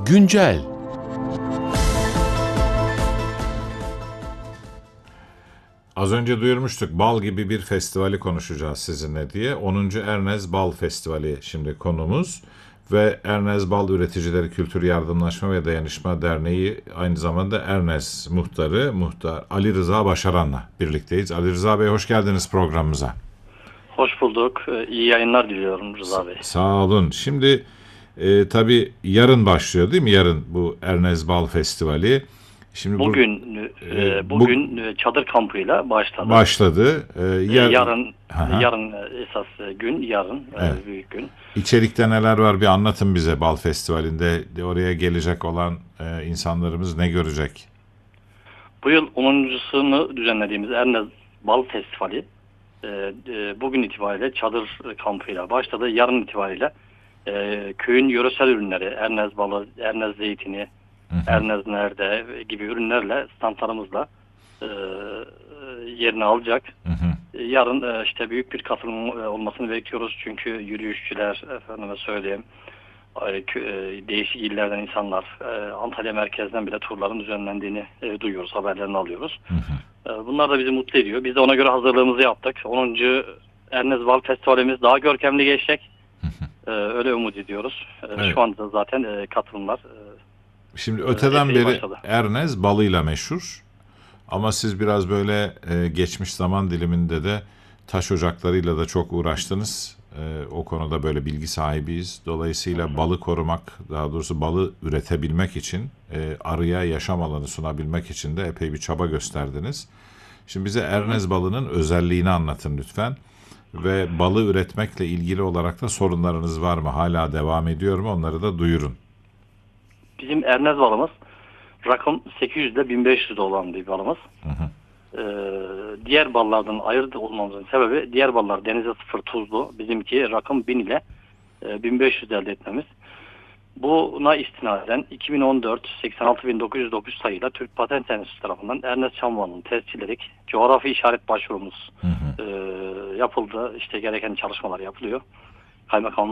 Güncel. Az önce duyurmuştuk, bal gibi bir festivali konuşacağız sizinle diye. 10. Ernez Bal Festivali şimdi konumuz. Ve Ernez Bal Üreticileri Kültür Yardımlaşma ve Dayanışma Derneği, aynı zamanda Ernez Muhtarı, Muhtar Ali Rıza Başaran'la birlikteyiz. Ali Rıza Bey, hoş geldiniz programımıza. Hoş bulduk. İyi yayınlar diliyorum Rıza Bey. Sağ olun. Şimdi tabii yarın başlıyor değil mi? Yarın bu Ernez Bal Festivali. Şimdi bugün çadır kampıyla başladı. Yarın esas gün, Evet. büyük gün. İçerikte neler var, bir anlatın bize. Bal Festivali'nde oraya gelecek olan insanlarımız ne görecek? Bu yıl 10.sunu düzenlediğimiz Ernez Bal Festivali bugün itibariyle çadır kampıyla başladı. Yarın itibariyle köyün yöresel ürünleri, Ernez balı, Ernez zeytini, Ernez nerde gibi ürünlerle standlarımızla yerini alacak. Yarın işte büyük bir katılım olmasını bekliyoruz. Çünkü yürüyüşçüler, efendime söyleyeyim, değişik illerden insanlar, Antalya merkezden bile turların düzenlendiğini duyuyoruz, haberlerini alıyoruz. Bunlar da bizi mutlu ediyor. Biz de ona göre hazırlığımızı yaptık. 10. Ernez Bal Festivalimiz daha görkemli geçecek. Öyle umut ediyoruz. Evet. Şu anda zaten katılımlar Şimdi öteden beri başladı. Ernez balıyla meşhur. Ama siz biraz böyle geçmiş zaman diliminde de taş ocaklarıyla da çok uğraştınız. O konuda böyle bilgi sahibiyiz. Dolayısıyla balı korumak, daha doğrusu balı üretebilmek için, arıya yaşam alanı sunabilmek için de epey bir çaba gösterdiniz. Şimdi bize Ernez balının özelliğini anlatın lütfen. Ve balı üretmekle ilgili olarak da sorunlarınız var mı? Hala devam ediyor mu? Onları da duyurun. Bizim Ernez balımız rakım 800 ile 1500 olan bir balımız. Diğer ballardan ayırt olmamızın sebebi, diğer ballar denize sıfır tuzlu. Bizimki rakım 1000 ile 1500 elde etmemiz. Buna istinaden 2014 86.909 sayıyla Türk Patent Enstitüsü tarafından Ernez Çambalı'nın tescilledik. Coğrafi işaret başvurumuz yapıldı. İşte gereken çalışmalar yapılıyor. Kaymakam